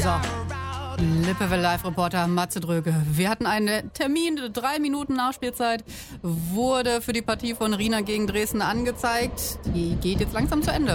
Lippewelle Live-Reporter Matze Dröge. Wir hatten einen Termin, 3 Minuten Nachspielzeit, wurde für die Partie von Riener gegen Dresden angezeigt. Die geht jetzt langsam zu Ende.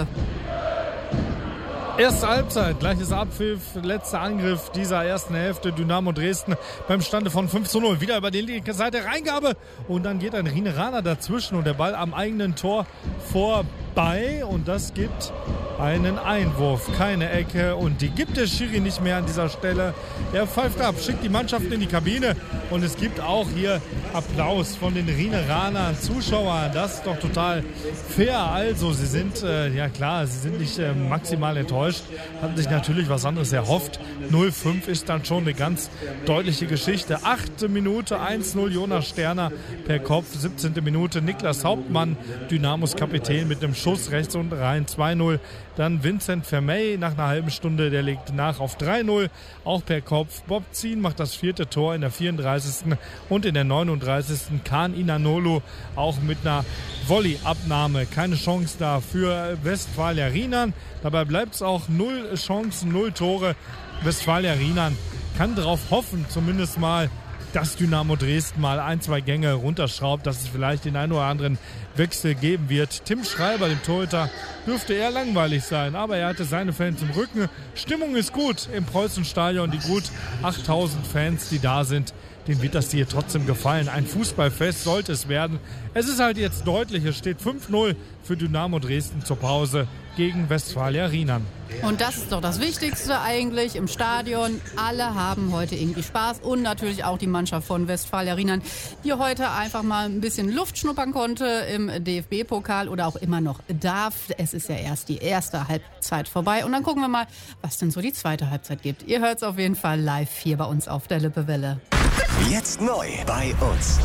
Erste Halbzeit, gleiches Abpfiff, letzter Angriff dieser ersten Hälfte. Dynamo Dresden beim Stande von 5:0. Wieder über die linke Seite, Reingabe. Und dann geht ein Rieneraner dazwischen und der Ball am eigenen Tor vorbei. Und das gibt einen Einwurf, keine Ecke. Und die gibt der Schiri nicht mehr an dieser Stelle. Er pfeift ab, schickt die Mannschaft in die Kabine. Und es gibt auch hier Applaus von den Rieneranern, Zuschauern. Das ist doch total fair. Also, sie sind, sie sind nicht maximal enttäuscht. Hatten sich natürlich was anderes erhofft. 0:5 ist dann schon eine ganz deutliche Geschichte. 8. Minute, 1:0 Jonas Sterner per Kopf. 17. Minute Niklas Hauptmann, Dynamos Kapitän mit einem Schuss rechts und rein. 2:0. Dann Vincent Vermey nach einer halben Stunde, der legt nach auf 3:0, auch per Kopf. Bob Zien macht das 4. Tor in der 34. und in der 39. Kaan Inanolu auch mit einer Volley-Abnahme. Keine Chance da für Westfalia Rienan. Dabei bleibt es auch 0 Chancen, 0 Tore. Westfalia Rienan kann darauf hoffen, zumindest mal, dass Dynamo Dresden mal 1, 2 Gänge runterschraubt, dass es vielleicht den einen oder anderen Wechsel geben wird. Tim Schreiber, dem Torhüter, dürfte eher langweilig sein, aber er hatte seine Fans im Rücken. Stimmung ist gut im Preußenstadion, die gut 8000 Fans, die da sind. Dem wird das hier trotzdem gefallen. Ein Fußballfest sollte es werden. Es ist halt jetzt deutlich, es steht 5:0 für Dynamo Dresden zur Pause gegen Westfalia Rienan. Und das ist doch das Wichtigste eigentlich im Stadion. Alle haben heute irgendwie Spaß und natürlich auch die Mannschaft von Westfalia Rienan, die heute einfach mal ein bisschen Luft schnuppern konnte im DFB-Pokal oder auch immer noch darf. Es ist ja erst die erste Halbzeit vorbei und dann gucken wir mal, was denn so die zweite Halbzeit gibt. Ihr hört es auf jeden Fall live hier bei uns auf der Lippewelle. Jetzt neu bei uns.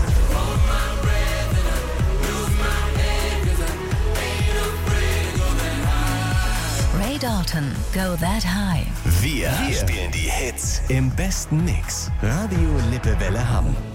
Ray Dalton, Go That High. Wir spielen die Hits im besten Mix. Radio Lippewelle Hamm.